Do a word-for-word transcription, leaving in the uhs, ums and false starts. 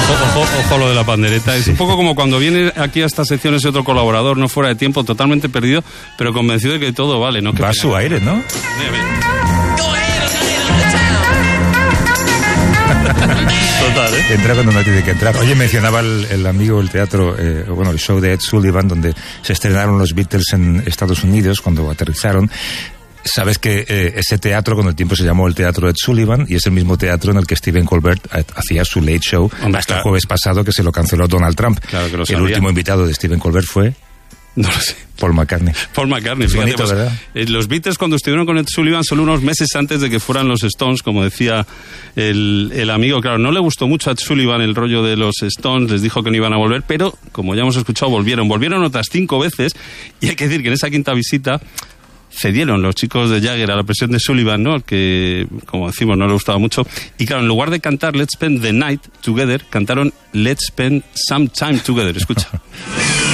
Ojo, ojo, ojo lo de la pandereta. Es sí. un poco como cuando viene aquí a estas secciones otro colaborador, no fuera de tiempo, totalmente perdido, pero convencido de que todo vale, ¿no? Que va a su aire, ¿no? Mira, mira. Total, ¿eh? Entra cuando no tiene que entrar. Oye, mencionaba el, el amigo el teatro, eh, bueno, el show de Ed Sullivan, donde se estrenaron los Beatles en Estados Unidos cuando aterrizaron. Sabes que eh, ese teatro con el tiempo se llamó el Teatro Ed Sullivan y es el mismo teatro en el que Stephen Colbert hacía su Late Show. Hombre, hasta claro. el jueves pasado, que se lo canceló Donald Trump. Claro que lo sabía. El último invitado de Stephen Colbert fue... No lo sé. Paul McCartney. Paul McCartney, es fíjate, bonito, pues, ¿verdad? Eh, los Beatles cuando estuvieron con Ed Sullivan solo unos meses antes de que fueran los Stones, como decía el, el amigo. Claro, no le gustó mucho a Ed Sullivan el rollo de los Stones, les dijo que no iban a volver, pero como ya hemos escuchado, volvieron. Volvieron otras cinco veces y hay que decir que en esa quinta visita cedieron los chicos de Jagger a la presión de Sullivan, ¿no? Que, como decimos, no le gustaba mucho. Y claro, en lugar de cantar Let's Spend the Night Together, cantaron Let's Spend Some Time Together. Escucha.